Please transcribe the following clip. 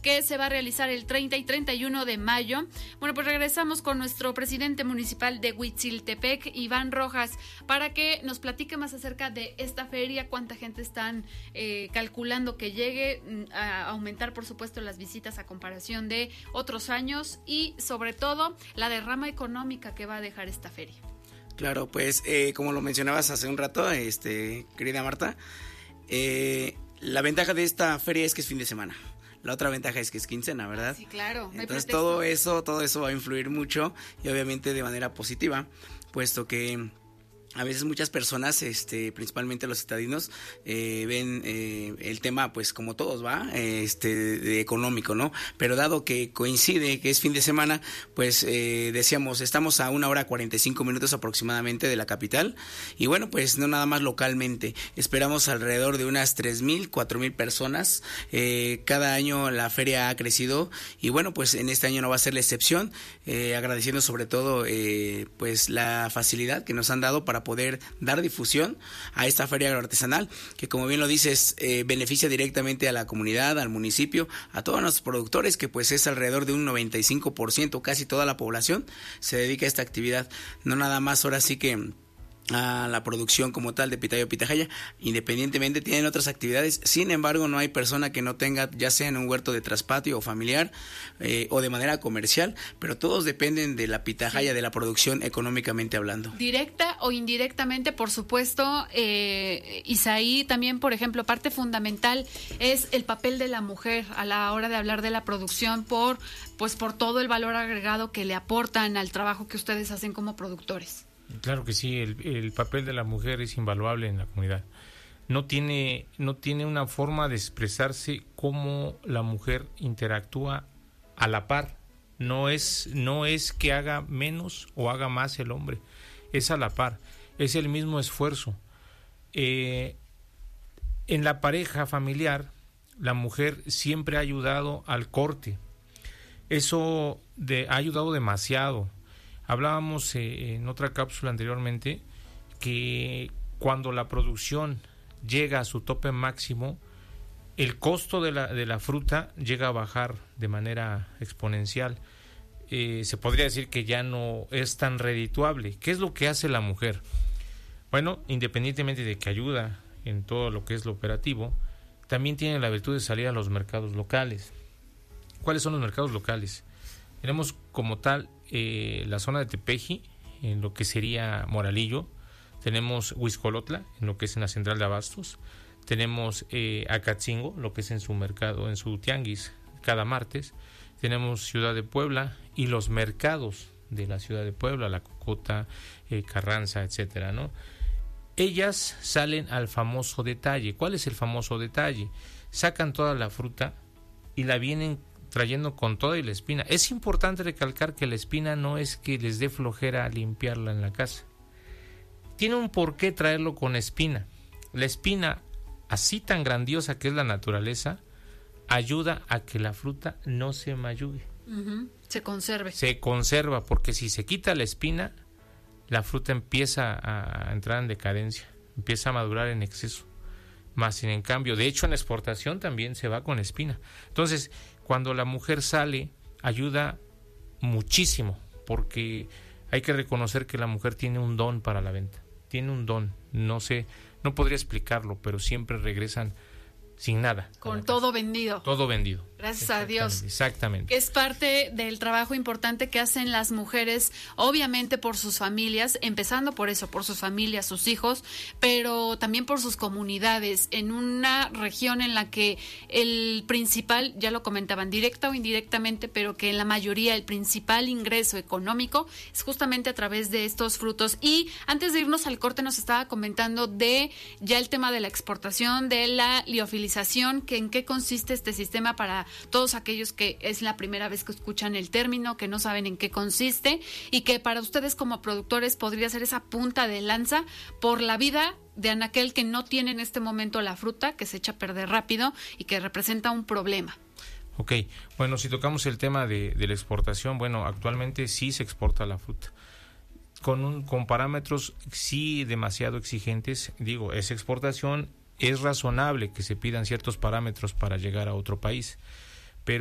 que se va a realizar el 30 y 31 de mayo. Bueno, pues regresamos con nuestro presidente municipal de Huitziltepec, Iván Rojas, para que nos platique más acerca de esta feria, cuánta gente están calculando que llegue, a aumentar por supuesto las visitas a comparación de otros años y sobre todo la derrama económica que va a dejar esta feria. Claro, pues como lo mencionabas hace un rato, querida Marta, la ventaja de esta feria es que es fin de semana. La otra ventaja es que es quincena, ¿verdad? Sí, claro. No Entonces todo eso va a influir mucho y obviamente de manera positiva, puesto que a veces muchas personas, principalmente los citadinos, ven el tema, pues como todos, ¿va? De económico, ¿no? Pero dado que coincide que es fin de semana, pues decíamos, estamos a 1:45 aproximadamente de la capital. Y bueno, pues no nada más localmente. Esperamos alrededor de unas 3,000, 4,000 personas. Cada año la feria ha crecido y bueno, pues en este año no va a ser la excepción. Agradeciendo sobre todo, pues la facilidad que nos han dado para poder dar difusión a esta feria agroartesanal, que como bien lo dices, beneficia directamente a la comunidad, al municipio, a todos nuestros productores, que pues es alrededor de un 95%, casi toda la población se dedica a esta actividad, no nada más ahora sí que a la producción como tal de pitaya o pitahaya, independientemente tienen otras actividades. Sin embargo, no hay persona que no tenga, ya sea en un huerto de traspatio o familiar o de manera comercial, pero todos dependen de la pitahaya, sí, de la producción económicamente hablando. Directa o indirectamente, por supuesto, Isaí, también, por ejemplo, parte fundamental es el papel de la mujer a la hora de hablar de la producción por todo el valor agregado que le aportan al trabajo que ustedes hacen como productores. Claro que sí, el papel de la mujer es invaluable en la comunidad. No tiene una forma de expresarse cómo la mujer interactúa a la par. No es que haga menos o haga más el hombre, es a la par, es el mismo esfuerzo. En la pareja familiar, la mujer siempre ha ayudado al corte. Eso ha ayudado demasiado. Hablábamos en otra cápsula anteriormente que cuando la producción llega a su tope máximo, el costo de la fruta llega a bajar de manera exponencial. Se podría decir que ya no es tan redituable. ¿Qué es lo que hace la mujer? Bueno, independientemente de que ayuda en todo lo que es lo operativo, también tiene la virtud de salir a los mercados locales. ¿Cuáles son los mercados locales? Tenemos como tal la zona de Tepeji, en lo que sería Moralillo. Tenemos Huixcolotla, en lo que es en la central de abastos. Tenemos Acatzingo, lo que es en su mercado, en su tianguis, cada martes. Tenemos Ciudad de Puebla y los mercados de la Ciudad de Puebla, La Cocota, Carranza, etcétera, ¿no? Ellas salen al famoso detalle. ¿Cuál es el famoso detalle? Sacan toda la fruta y la vienen trayendo con toda y la espina. Es importante recalcar que la espina no es que les dé flojera limpiarla en la casa. Tiene un porqué traerlo con espina. La espina, así tan grandiosa que es la naturaleza, ayuda a que la fruta no se mayugue. Uh-huh. Se conserve. Se conserva, porque si se quita la espina, la fruta empieza a entrar en decadencia, empieza a madurar en exceso. Más sin en cambio, de hecho en la exportación también se va con espina. Entonces, cuando la mujer sale, ayuda muchísimo, porque hay que reconocer que la mujer tiene un don para la venta. Tiene un don, no podría explicarlo, pero siempre regresan sin nada. Con todo vendido. Todo vendido. Gracias a Dios. Exactamente. Que es parte del trabajo importante que hacen las mujeres, obviamente por sus familias, empezando por eso, por sus familias, sus hijos, pero también por sus comunidades, en una región en la que el principal, ya lo comentaban, directa o indirectamente, pero que en la mayoría el principal ingreso económico es justamente a través de estos frutos. Y antes de irnos al corte nos estaba comentando de ya el tema de la exportación, de la liofilización, que en qué consiste este sistema para todos aquellos que es la primera vez que escuchan el término, que no saben en qué consiste y que para ustedes como productores podría ser esa punta de lanza por la vida de anaquel que no tiene en este momento la fruta, que se echa a perder rápido y que representa un problema. Ok, bueno, si tocamos el tema de la exportación, bueno, actualmente sí se exporta la fruta. Con parámetros sí demasiado exigentes, es exportación, es razonable que se pidan ciertos parámetros para llegar a otro país.